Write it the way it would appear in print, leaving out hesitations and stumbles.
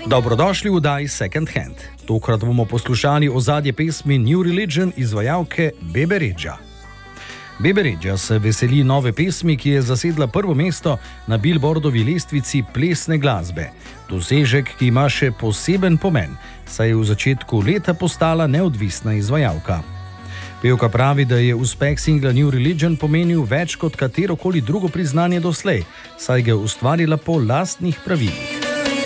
Dobrodošli v oddaji Second Hand. Tokrat bomo poslušali ozadje pesmi New Religion izvajalke Bebe Rexha. Bebe Rexha se veseli nove pesmi, ki je zasedla prvo mesto na Billboardovi lestvici plesne glasbe. Dosežek, ki ima še poseben pomen, saj je v začetku leta postala neodvisna izvajalka. Pevka pravi, da je uspeh singla New Religion pomenil več kot katerokoli drugo priznanje doslej, saj ga je ustvarila po lastnih pravilih.